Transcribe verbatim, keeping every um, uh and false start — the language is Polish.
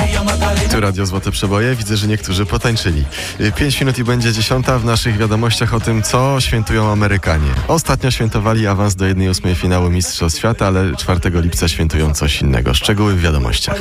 Tu Radio Złote Przeboje. Widzę, że niektórzy potańczyli. Pięć minut i będzie dziesiąta. W naszych wiadomościach o tym, co świętują Amerykanie. Ostatnio świętowali awans do jednej ósmej finału Mistrzostw Świata, ale czwartego lipca świętują coś innego. Szczegóły w wiadomościach.